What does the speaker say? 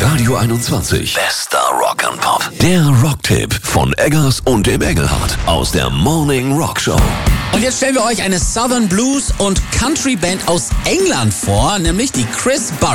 Radio 21. Bester Rock'n'Pop. Der Rocktipp von Eggers und dem Engelhardt aus der Morning Rock Show. Und jetzt stellen wir euch eine Southern Blues und Country Band aus England vor, nämlich die Chris Burrows.